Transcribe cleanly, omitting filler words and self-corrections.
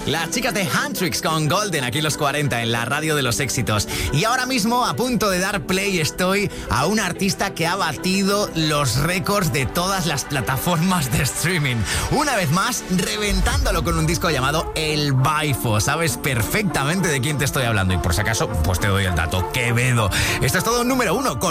Las chicas de Handtrix con Golden, aquí los 40 en la radio de los éxitos. Y ahora mismo, a punto de dar play, estoy a un artista que ha batido los récords de todas las plataformas de streaming. Una vez más, reventándolo con un disco llamado El Baifo. Sabes perfectamente de quién te estoy hablando y por si acaso, pues te doy el dato. Quevedo. Esto es todo un número 1 con